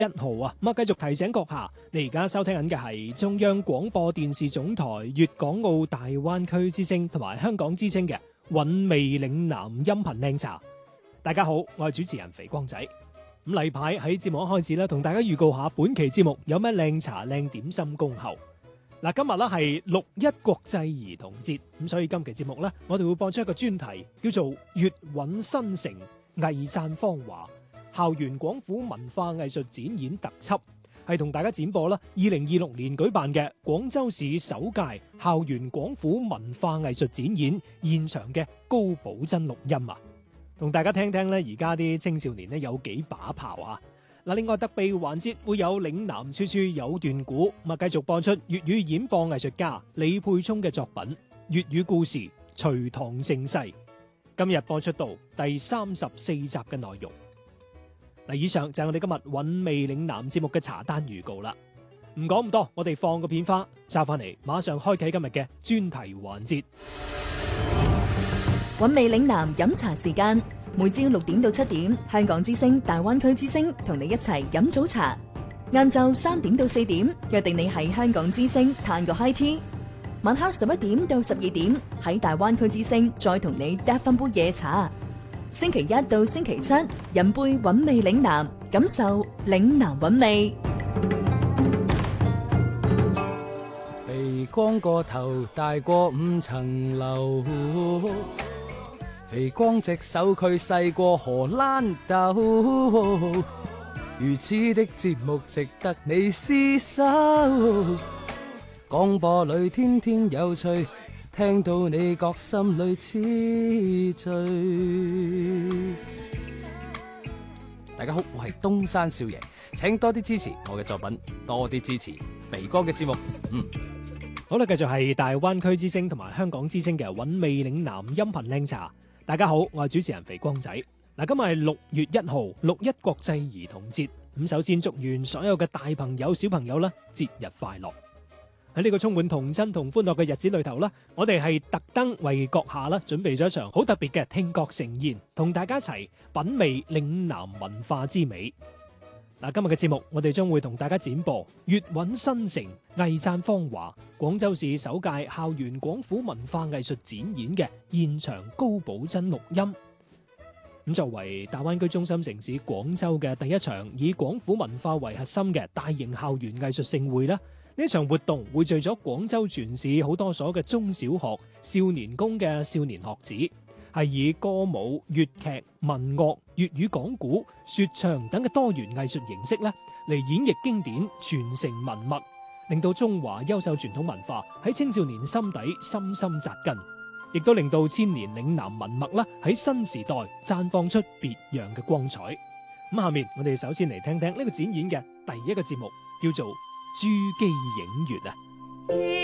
1號啊，繼續提醒閣下，你而家收聽緊嘅係中央廣播電視總台粵港澳大灣區之聲同埋香港之聲嘅韻味嶺南音頻靚茶。大家好，我係主持人肥光仔。咁例牌喺節目一開始咧，同大家預告下本期節目有咩靚茶靚點心恭候。嗱，今日咧係6·1國際兒童節，咁所以今期節目咧，我哋會播出一個專題，叫做粵韻新城藝讚芳華校園廣府文化藝術展演特輯，係同大家展播啦2026年舉辦嘅廣州市首屆校園廣府文化藝術展演現場嘅高保真錄音啊，同大家聽聽咧而家啲青少年咧有幾把炮啊！嗱，另外特備環節會有嶺南處處有段古，咁啊繼續播出粵語演播藝術家李沛聰嘅作品粵語故事《隋唐盛世》，今日播出到第34集嘅內容。嗱，以上就係我哋今日韻味嶺南節目嘅茶單預告啦。唔講咁多，我哋放個片花，揸翻嚟，馬上開啟今日嘅專題環節。 韻味嶺南飲茶時間，每朝6點到7點，香港之聲、大灣區之聲同你一齊飲早茶。晏晝3點到4點，約定你喺香港之聲嘆個 high tea。晚黑11點到12點，喺大灣區之聲再同你嗒翻杯夜茶。星期一到星期七，飲杯韻味嶺南，感受嶺南韻味。 肥光個頭大過5層樓，肥光隻手佢細過荷蘭豆，如此的節目值得你廝守。廣播裏天天有趣，聽到你覺心裏痴醉。大家好，我係東山少爺，請多啲支持我嘅作品，多啲支持肥光嘅節目。 好啦，繼續係大灣區之聲同埋香港之聲嘅韻味嶺南音頻靚茶。大家好，我係主持人肥光仔。嗱，今日係6月1號6·1國際兒童節。咁首先祝願所有嘅大朋友小朋友啦，節日快樂。喺呢個充滿童真同歡樂嘅日子裏頭啦，我哋係特登為閣下啦準備咗一場好特別嘅聽覺盛宴，同大家一齊品味嶺南文化之美。嗱，今日嘅節目我哋將會同大家展播粵韻新城藝讚芳華廣州市首屆校園廣府文化藝術展演嘅現場高保真錄音。咁作為大灣區中心城市廣州嘅第一場以廣府文化為核心嘅大型校園藝術盛會啦，呢場活動匯聚咗廣州全市好多所嘅中小學少年宮嘅少年學子，係以歌舞、粵劇、民樂、粵語講古、說唱等嘅多元藝術形式咧嚟演繹經典、傳承文脈，令到中華優秀傳統文化喺青少年心底深深扎根，亦都令到千年嶺南文脈啦喺新時代綻放出別樣嘅光彩。咁下面我哋首先嚟聽聽呢個展演嘅第一個節目，叫做珠璣映月啊。